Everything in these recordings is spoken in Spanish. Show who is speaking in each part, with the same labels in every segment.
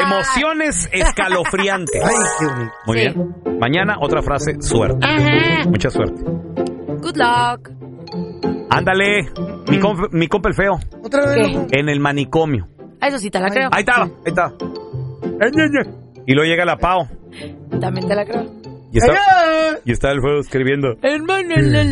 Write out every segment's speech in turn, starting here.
Speaker 1: Emociones escalofriantes.
Speaker 2: Ay, qué bonito.
Speaker 1: Muy bien. Mañana otra frase, suerte. Mucha suerte.
Speaker 3: Good luck.
Speaker 1: Ándale, mi compa el feo.
Speaker 2: Otra vez.
Speaker 3: ¿Qué?
Speaker 2: loco.
Speaker 1: En el manicomio.
Speaker 3: Eso sí te la creo.
Speaker 1: Ahí está. Y luego llega la Pau.
Speaker 3: También te la creo.
Speaker 1: Y está el feo escribiendo.
Speaker 3: Hermano,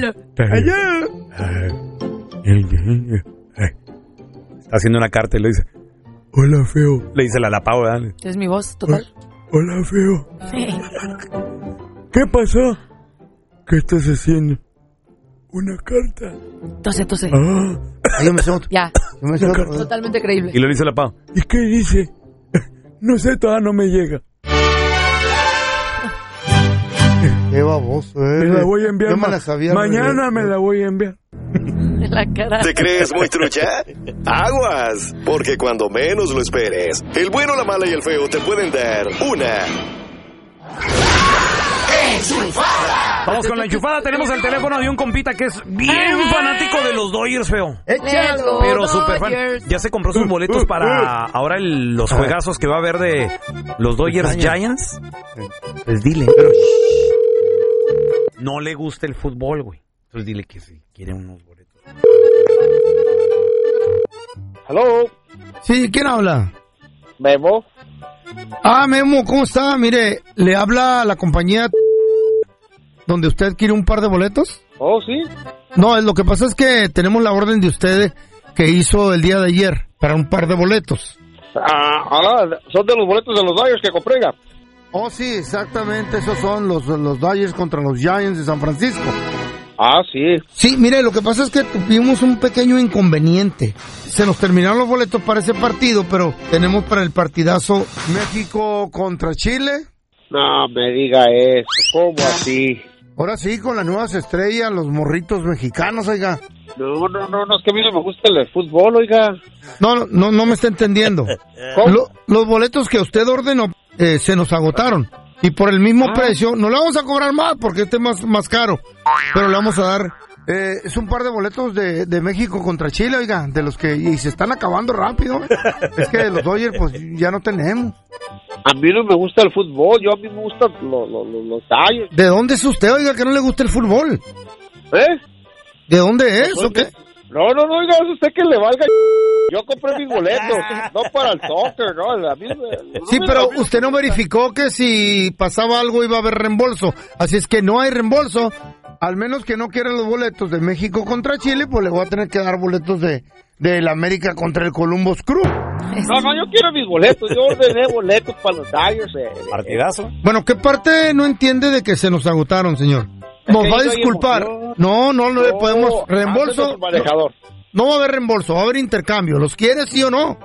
Speaker 1: Está haciendo una carta y le dice: hola, feo. Le dice la Pau, ¿verdad?
Speaker 3: es mi voz total.
Speaker 1: Hola, feo. ¿Qué pasó? ¿Qué estás haciendo? Una carta.
Speaker 3: Tose.
Speaker 2: Yo me sé otro.
Speaker 3: Ya.
Speaker 2: Yo me sé otro.
Speaker 3: Totalmente creíble.
Speaker 1: Y le dice la Pau: ¿y qué dice? No sé, todavía no me llega.
Speaker 2: Qué baboso,
Speaker 1: Me la voy a enviar.
Speaker 2: Yo me la sabía.
Speaker 1: Mañana me la voy a enviar.
Speaker 3: En la cara.
Speaker 4: ¿Te crees muy trucha? Aguas, porque cuando menos lo esperes, el bueno, la mala y el feo te pueden dar una enchufada.
Speaker 1: Vamos con la enchufada. Tenemos el teléfono de un compita que es bien fanático de los Dodgers, feo.
Speaker 2: Échalo.
Speaker 1: Pero súper fan. Ya se compró sus boletos para ahora los juegazos que va a haber de los Dodgers Giants. Pues dile. No le gusta el fútbol, güey. Entonces dile que si quiere unos boletos.
Speaker 5: Hello,
Speaker 2: Sí, ¿quién habla?
Speaker 5: Memo.
Speaker 2: Memo, ¿cómo está? Mire, le habla la compañía donde usted quiere un par de boletos.
Speaker 5: Oh, sí.
Speaker 2: No, lo que pasa es que tenemos la orden de usted que hizo el día de ayer para un par de boletos.
Speaker 5: Son de los boletos de los Dodgers que compré.
Speaker 2: Oh, sí, exactamente, esos son los Dodgers contra los Giants de San Francisco.
Speaker 5: Ah, sí.
Speaker 2: Sí, mire, lo que pasa es que tuvimos un pequeño inconveniente. Se nos terminaron los boletos para ese partido, pero tenemos para el partidazo México contra Chile.
Speaker 5: No me diga eso. ¿Cómo así?
Speaker 2: Ahora sí, con las nuevas estrellas, los morritos mexicanos, oiga.
Speaker 5: No, es que a mí no me gusta el fútbol, oiga.
Speaker 2: No me está entendiendo.
Speaker 5: ¿Cómo?
Speaker 2: Los boletos que usted ordenó se nos agotaron. Y por el mismo precio, no le vamos a cobrar más porque este es más caro. Pero le vamos a dar, es un par de boletos de México contra Chile, oiga, de los que, y se están acabando rápido. Es que de los Dodgers, pues ya no tenemos.
Speaker 5: A mí no me gusta el fútbol, a mí me gustan los Dodgers.
Speaker 2: ¿De dónde es usted, oiga, que no le gusta el fútbol?
Speaker 5: ¿Eh?
Speaker 2: ¿De dónde es o qué?
Speaker 5: No, oiga, es usted que le valga. Yo compré mis boletos, no para el soccer, no. A mí
Speaker 2: Sí, pero usted no verificó que si pasaba algo iba a haber reembolso. Así es que no hay reembolso. Al menos que no quieran los boletos de México contra Chile, pues le voy a tener que dar boletos de la América contra el Columbus Crew.
Speaker 5: No, yo quiero mis boletos. Yo ordené boletos para los Dodgers.
Speaker 1: Partidazo.
Speaker 2: Bueno, ¿qué parte no entiende de que se nos agotaron, señor? Nos va a disculpar. No le podemos reembolso. No va a haber reembolso, va a haber intercambio. ¿Los quiere, sí o no?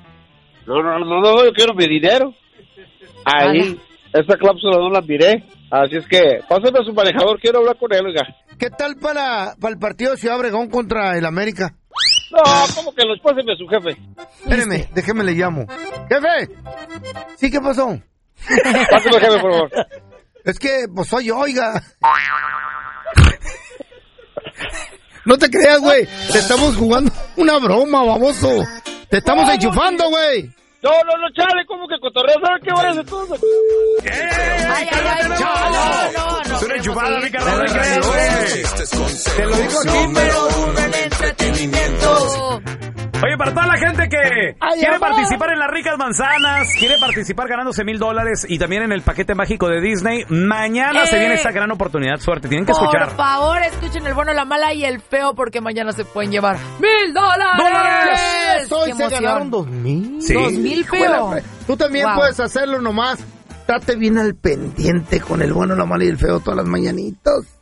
Speaker 5: No, yo quiero mi dinero. Ahí, esa cláusula no la miré. Así es que, pásame a su manejador, quiero hablar con él, oiga.
Speaker 2: ¿Qué tal para el partido de Ciudad Obregón contra el América?
Speaker 5: No, ¿cómo que los páseme a su jefe?
Speaker 2: Espéreme, déjeme le llamo. ¡Jefe! ¿Sí, qué pasó?
Speaker 5: Pásame al jefe, por favor.
Speaker 2: Es que, pues soy yo, oiga. No te creas, güey. Te estamos jugando una broma, baboso. Te estamos enchufando, güey.
Speaker 5: No, chale, ¿cómo que cotorreo? ¿Sabes qué vayas de todo?
Speaker 3: Ay, no.
Speaker 1: Es una enchufada, Ricardo, no creas, güey. Te lo digo aquí, pero
Speaker 3: un entretenimiento.
Speaker 1: Oye, para toda la gente que quiere participar en las ricas manzanas, quiere participar ganándose $1,000 y también en el paquete mágico de Disney, mañana se viene esta gran oportunidad. Suerte, tienen que escuchar.
Speaker 3: Por favor, escuchen el bueno, la mala y el feo porque mañana se pueden llevar $1,000.
Speaker 2: Hoy
Speaker 3: ¡Qué
Speaker 2: se
Speaker 3: emoción!
Speaker 2: ganaron 2,000.
Speaker 1: Sí.
Speaker 3: 2,000, feo.
Speaker 2: Tú también puedes hacerlo nomás. Estate bien al pendiente con el bueno, la mala y el feo todas las mañanitas.